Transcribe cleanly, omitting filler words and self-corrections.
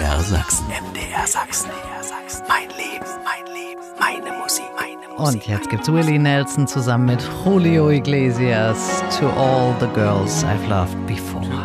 MDR Sachsen. MDR Sachsen. Mein Leben, meine Musik, Und jetzt gibt's Willie Nelson zusammen mit Julio Iglesias, To All the Girls I've Loved Before.